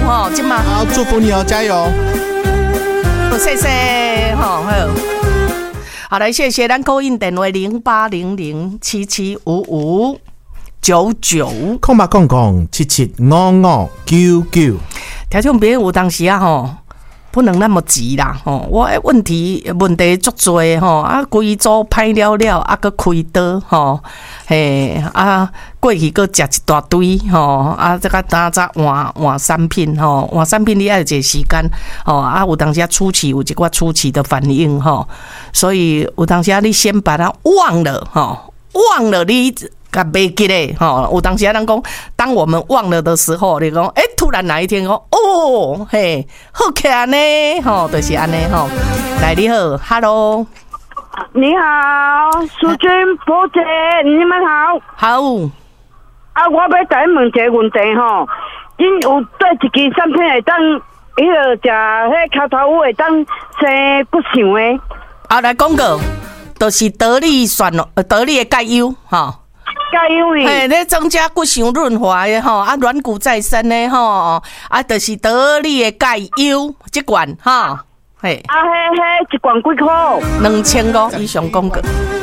吼，今嘛好，祝福你哦，加油！ 谢谢吼，好。好，来谢谢咱call in电话0800775599， 空吧空空775599。 听众朋友有当时啊吼，不能那么急啦吼，我问题足多吼，啊规组歹了了，啊搁开刀吼，嘿啊过去搁食一大堆吼，啊这个当早换产品吼，换产品你爱一个时间吼，啊有当时初期有一寡初期的反应吼，所以有当时你先把它忘了吼，忘了你。甲袂记咧，吼！有当时人讲，当我们忘了的时候，你讲，突然哪一天讲，哦，嘿，好起来呢，吼，就是安尼吼。来，你好 ，Hello， 你好，淑君波姐，你们好。 好。 啊，我要再问一个问题吼，因有对一支产品会当，迄个食迄口头有会当生骨想的。 啊，来讲个，就是得力的钙优，吼。 加油哩！ 嘿，咧增加骨髓润滑的吼，啊软骨再生的吼，啊就是得力的钙优这罐哈，嘿， 啊，迄一罐几块？ 2500以上讲过。